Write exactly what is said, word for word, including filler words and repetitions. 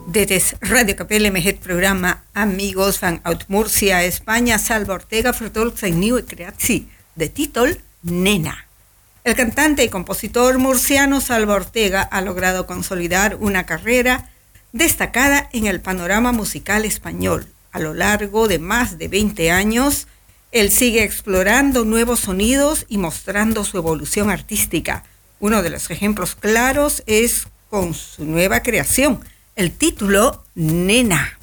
Dit is Radio Capelle met het programma Amigos van Oud Murcia, España. Salva Ortega vertolkt zijn nieuwe creatie, de titel Nena. El cantante y compositor murciano Salva Ortega ha logrado consolidar una carrera destacada en el panorama musical español. A lo largo de más de veinte años, él sigue explorando nuevos sonidos y mostrando su evolución artística. Uno de los ejemplos claros es con su nueva creación, el título Nena.